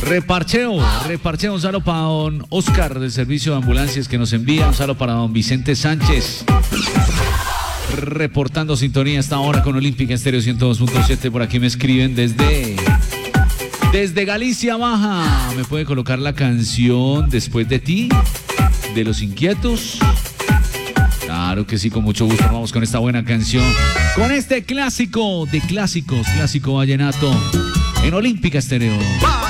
Reparcheo, un saludo para don Oscar del servicio de ambulancias que nos envía, un saludo para don Vicente Sánchez, reportando sintonía hasta ahora con Olímpica Estéreo 102.7, por aquí me escriben desde Galicia Baja, ¿me puede colocar la canción Después de ti, de Los Inquietos? Claro que sí, con mucho gusto, vamos con esta buena canción, con este clásico de clásicos, clásico vallenato, en Olímpica Estéreo.